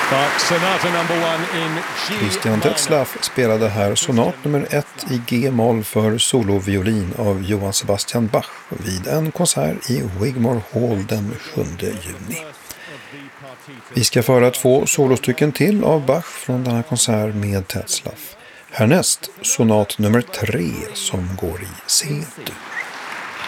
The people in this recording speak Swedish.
Christian Tetzlaff spelade här sonat nummer 1 i G-moll för soloviolin av Johann Sebastian Bach vid en konsert i Wigmore Hall den 7 juni. Vi ska föra 2 solostycken till av Bach från denna konsert med Tetzlaff. Härnäst sonat nummer 3 som går i C-dur.